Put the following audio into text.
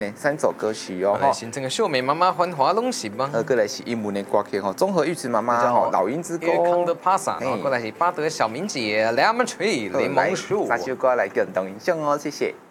3首歌曲哦， 来新增的秀美妈妈繁华拢是吗？ 过来是英文的歌曲吼，综合玉子妈妈吼，老鹰之歌， 康德帕萨，然后过来是巴德小明姐，Lemon Tree 柠檬树， 3首歌来跟同音响哦，谢谢。